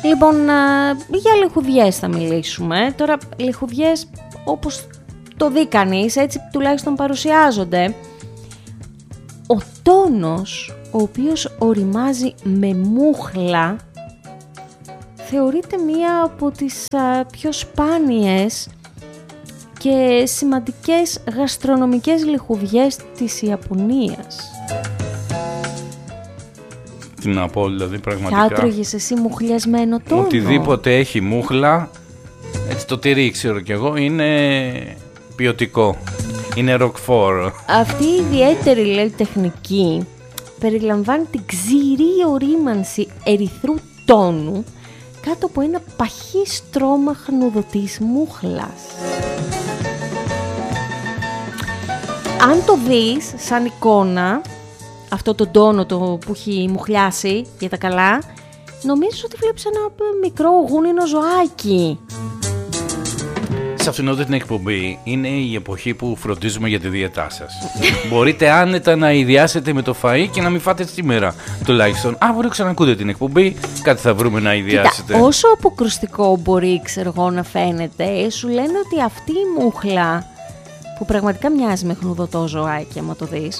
Λοιπόν, για λιχουδιές θα μιλήσουμε. Τώρα, λιχουδιές όπως το δει κανείς, έτσι τουλάχιστον παρουσιάζονται. Ο τόνος, ο οποίος οριμάζει με μούχλα, θεωρείται μία από τις πιο σπάνιες και σημαντικές γαστρονομικές λιχουδιές της Ιαπωνίας. Τι να πω, δηλαδή, πραγματικά. Θα άτρωγες εσύ μουχλιασμένο τόνο? Οτιδήποτε έχει μούχλα, έτσι το τυρί ξέρω κι εγώ, είναι ποιοτικό. Είναι ροκφόρ. Αυτή η ιδιαίτερη, λέει, τεχνική περιλαμβάνει την ξηρή ορίμανση ερυθρού τόνου κάτω από ένα παχύ στρώμα χνουδωτής μούχλας. Αν το δεις σαν εικόνα, αυτό το τόνο που έχει μουχλιάσει για τα καλά, νομίζεις ότι βλέπεις ένα μικρό γούνινο ζωάκι. Σε αυτήν εδώ την εκπομπή είναι η εποχή που φροντίζουμε για τη διαιτά σας. Μπορείτε άνετα να ιδιάσετε με το φαΐ και να μην φάτε σήμερα. Τουλάχιστον αύριο ξανακούτε την εκπομπή, κάτι θα βρούμε να ιδιάσετε. Κοίτα, όσο αποκρουστικό μπορεί, ξέρω εγώ, να φαίνεται, σου λένε ότι αυτή η μούχλα, που πραγματικά μοιάζει με χνουδωτό ζωάκι άμα το δεις,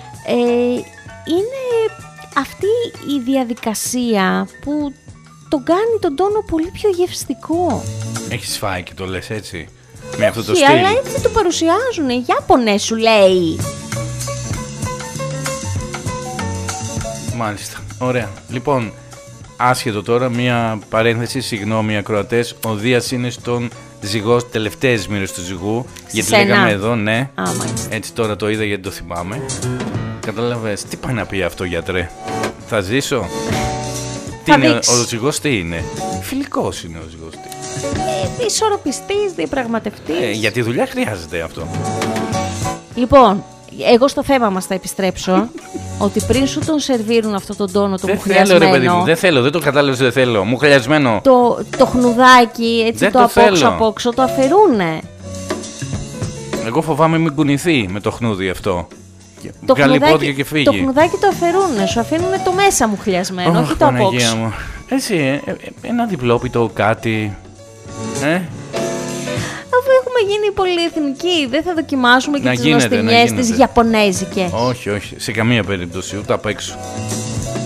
είναι αυτή η διαδικασία που τον κάνει τον τόνο πολύ πιο γευστικό. Έχεις φάει και το λες έτσι, με αυτό το στυλ? Αλλά έτσι το παρουσιάζουν οι Ιάπωνες, σου λέει. Μάλιστα, ωραία. Λοιπόν, άσχετο τώρα, μια παρένθεση, συγγνώμη ακροατές, ο Δίας είναι στον ζυγό, τελευταίες μοίρες του ζυγού. Γιατί λέγαμε εδώ, ναι. Έτσι τώρα το είδα γιατί το θυμάμαι. Κατάλαβες, τι πάει να πει αυτό, γιατρέ? Θα ζήσω? Τι είναι, ο ζυγός τι είναι? Φιλικός είναι ο ζυγός. Ισορροπιστής, διαπραγματευτής. Για τη δουλειά χρειάζεται αυτό. Λοιπόν, εγώ στο θέμα μας θα επιστρέψω. Ότι πριν σου τον σερβίρουν αυτό τον τόνο το μουχλιασμένο. Δεν θέλω, ρε παιδί μου, δεν θέλω, δεν το κατάλαβες, δεν θέλω. Μουχλιασμένο. Το χνουδάκι, έτσι δεν το απόξω το αφαιρούνε. Εγώ φοβάμαι μην κουνηθεί με το χνούδι αυτό. Το χνουδάκι το αφαιρούνε, σου αφήνουνε το μέσα μουχλιασμένο, όχι το απόξω. Εσύ, ένα διπλόπιτο κάτι. Αφού έχουμε γίνει πολυεθνικοί, δεν θα δοκιμάσουμε και τις νοστιμιές τις ιαπωνέζικες? Όχι, σε καμία περίπτωση, ούτε απ' έξω.